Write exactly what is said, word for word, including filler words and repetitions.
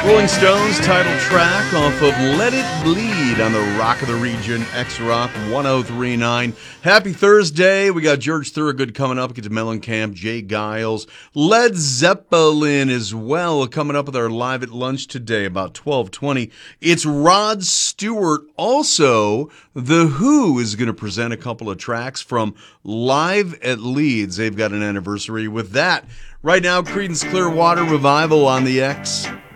Rolling Stones title track off of Let It Bleed on the Rock of the Region, X-Rock one oh three point nine. Happy Thursday. We got George Thorogood coming up. Get to Mellencamp, Jay Giles, Led Zeppelin as well, coming up with our Live at Lunch today about twelve twenty. It's Rod Stewart. Also, The Who is going to present a couple of tracks from Live at Leeds. They've got an anniversary with that. Right now, Creedence Clearwater Revival on the X.